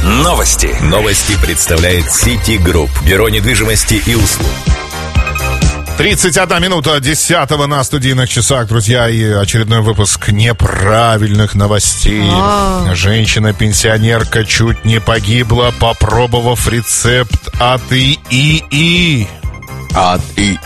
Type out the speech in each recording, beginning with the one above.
Новости. Новости представляет City Group. Бюро недвижимости и услуг. 31 минута 10-го на студийных часах, друзья, и очередной выпуск неправильных новостей. Женщина-пенсионерка чуть не погибла, попробовав рецепт от ИИИ. От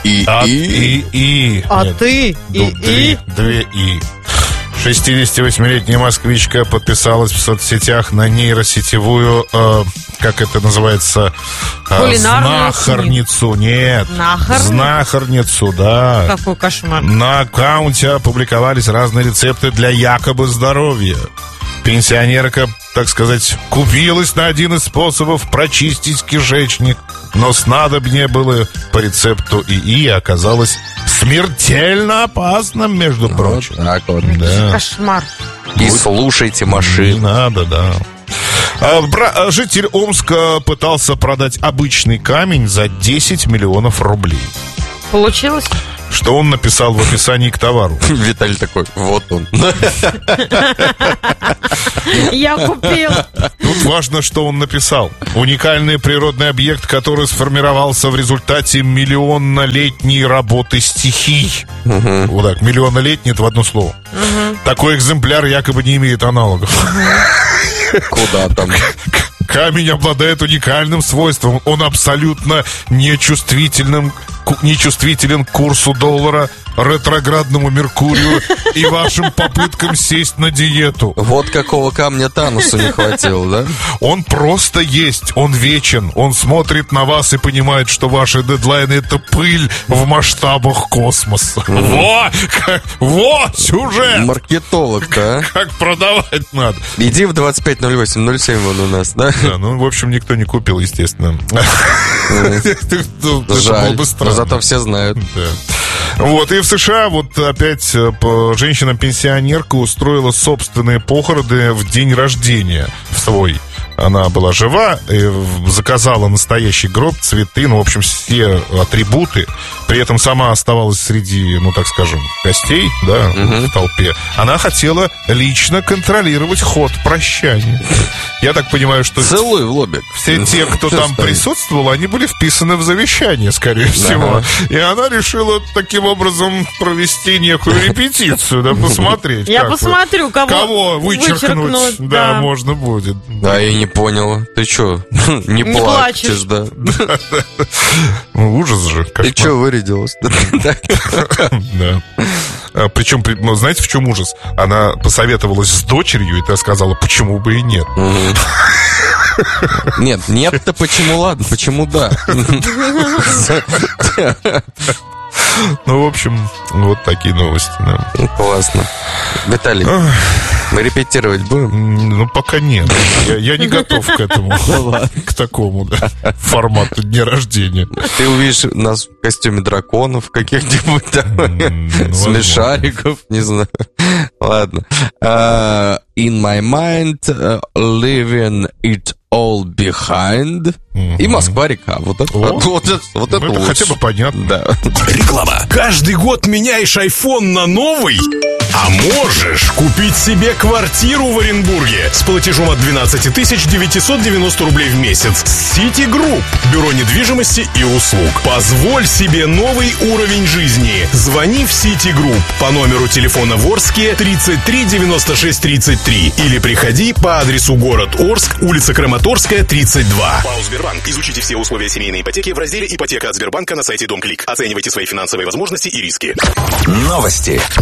ИИИ? От ИИИ? Две И. 68-летняя москвичка подписалась в соцсетях на нейросетевую, как это называется, знахарницу. Нет, знахарницу, да. Какой кошмар. На аккаунте опубликовались разные рецепты для якобы здоровья. Пенсионерка, так сказать, купилась на один из способов прочистить кишечник, но снадобье было по рецепту ИИ оказалось смертельно опасным, между прочим. Вот так вот. Да. Кошмар. И слушайте машину. Не надо, да. Житель Омска пытался продать обычный камень за 10 миллионов рублей. Получилось? Что он написал в описании к товару? Виталий такой, вот он. Я купил. Тут важно, что он написал. Уникальный природный объект, который сформировался в результате миллионнолетней работы стихий. Вот так, миллионнолетний — это в одно слово. Такой экземпляр якобы не имеет аналогов. Куда там? Камень обладает уникальным свойством. Он абсолютно нечувствителен к курсу доллара, ретроградному Меркурию и вашим попыткам сесть на диету. Вот какого камня Танусу не хватило, да? Он просто есть, он вечен. Он смотрит на вас и понимает, что ваши дедлайны — это пыль в масштабах космоса. Вот сюжет! Маркетолог-то, а? Как продавать надо. Иди в 2508-07 вон у нас, да? Да, ну, в общем, никто не купил, естественно. Жаль, но зато все знают. Вот, и в США вот опять женщина-пенсионерка устроила собственные похороны в день рождения свой. Она была жива, и заказала настоящий гроб, цветы, ну, в общем, все атрибуты. При этом сама оставалась среди, ну, так скажем, гостей, да, в толпе. Она хотела лично контролировать ход прощания. Я так понимаю, что целуй в лобик. Все те, кто там присутствовал, они были вписаны в завещание, скорее всего. И она решила таким образом провести некую репетицию, да, посмотреть. Я посмотрю, кого вычеркнуть. Да, можно будет. Да, я не понял. Ты чё? Не плачешь, да? Ужас же. Ты чё вырядилась? Да. Причем, знаете, в чем ужас? Она посоветовалась с дочерью, и та сказала, почему бы и нет. Нет-то почему ладно, почему да? Ну, в общем, вот такие новости, да. Классно. Виталий, мы репетировать будем? Ну, пока нет. Я не готов к этому. К такому, да, формату дня рождения. Ты увидишь нас в костюме драконов каких-нибудь там, смешариков, не знаю. Ладно. In my mind, leaving it all behind. И Москва-река. Вот это лучше. Хотя бы понятно. Да. Реклама. Каждый год меняешь iPhone на новый? А можешь купить себе квартиру в Оренбурге с платежом от 12 990 рублей в месяц. City Group. Бюро недвижимости и услуг. Позволь себе новый уровень жизни. Звони в City Group по номеру телефона в Орске 33 96 33 или приходи по адресу город Орск, улица Краматорская, 32. ПАО «Сбербанк». Изучите все условия семейной ипотеки в разделе «Ипотека от Сбербанка» на сайте Дом Клик. Оценивайте свои финансовые возможности и риски. Новости.